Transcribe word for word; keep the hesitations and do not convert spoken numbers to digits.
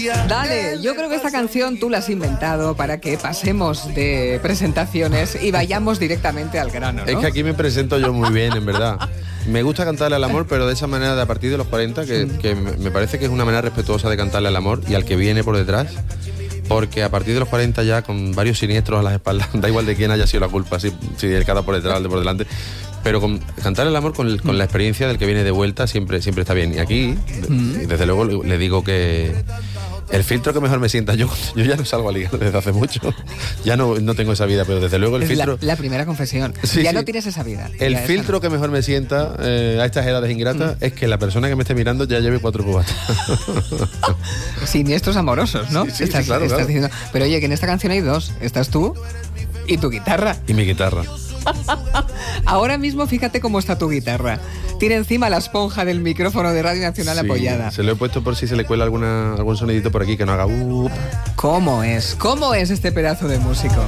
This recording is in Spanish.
Dale, yo creo que esta canción tú la has inventado para que pasemos de presentaciones y vayamos directamente al grano, ¿no? Es que aquí me presento yo muy bien, en verdad. Me gusta cantarle al amor, pero de esa manera de a partir de los cuarenta, que, que me parece que es una manera respetuosa de cantarle al amor y al que viene por detrás. Porque a partir de los cuarenta ya, con varios siniestros a las espaldas, da igual de quién haya sido la culpa, si, si el cada por detrás o el de por delante, pero con, cantar el amor con, con la experiencia del que viene de vuelta siempre, siempre está bien. Y aquí, mm. desde luego, le digo que el filtro que mejor me sienta, yo, yo ya no salgo a ligar desde hace mucho, ya no, no tengo esa vida, pero desde luego el es filtro... La, la primera confesión, sí, ya sí. no tienes esa vida. El filtro no. que mejor me sienta eh, a estas edades ingratas mm. es que la persona que me esté mirando ya lleve cuatro cubatas. Siniestros amorosos, ¿no? Sí, sí, estás, sí, claro, estás claro. Diciendo, pero oye, que en esta canción hay dos, estás tú y tu guitarra. Y mi guitarra. Ahora mismo fíjate cómo está tu guitarra. Tiene encima la esponja del micrófono de Radio Nacional sí, apoyada. Se lo he puesto por si se le cuela alguna, algún sonidito por aquí que no haga... Uh. ¿Cómo es? ¿Cómo es este pedazo de músico?